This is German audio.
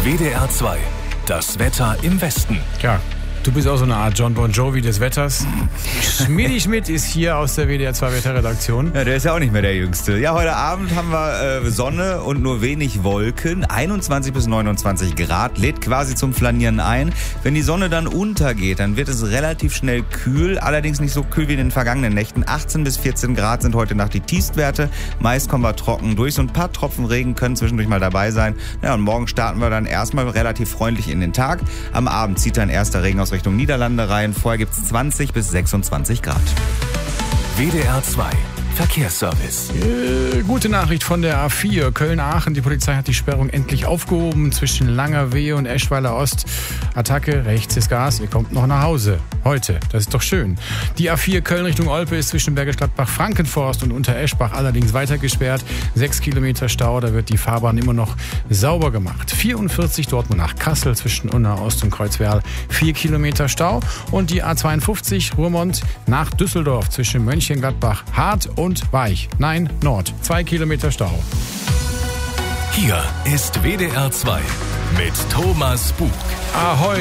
WDR 2. Das Wetter im Westen. Ja, du bist auch so eine Art John Bon Jovi des Wetters. Schmidi Schmidt ist hier aus der WDR 2 Wetterredaktion. Ja, der ist ja auch nicht mehr der Jüngste. Ja, heute Abend haben wir Sonne und nur wenig Wolken. 21 bis 29 Grad, lädt quasi zum Flanieren ein. Wenn die Sonne dann untergeht, dann wird es relativ schnell kühl. Allerdings nicht so kühl wie in den vergangenen Nächten. 18 bis 14 Grad sind heute Nacht die Tiefstwerte. Meist kommen wir trocken durch. So ein paar Tropfen Regen können zwischendurch mal dabei sein. Ja, und morgen starten wir dann erstmal relativ freundlich in den Tag. Am Abend zieht dann erster Regen aus Richtung Niederlande rein. Vorher gibt es 20 bis 26 Grad. WDR 2. Verkehrsservice. Gute Nachricht von der A4 Köln-Aachen. Die Polizei hat die Sperrung endlich aufgehoben zwischen Langerwehe und Eschweiler Ost. Attacke, rechts ist Gas, ihr kommt noch nach Hause. Heute, das ist doch schön. Die A4 Köln Richtung Olpe ist zwischen Bergisch Gladbach, Frankenforst und Untereschbach allerdings weiter gesperrt. 6 Kilometer Stau, da wird die Fahrbahn immer noch sauber gemacht. 44 Dortmund nach Kassel zwischen Unna Ost und Kreuzwerl. 4 Kilometer Stau. Und die A52 Ruhrmond nach Düsseldorf zwischen Mönchengladbach, Hart und Weich. Nein, Nord. 2 Kilometer Stau. Hier ist WDR 2 mit Thomas Bug. Ahoi.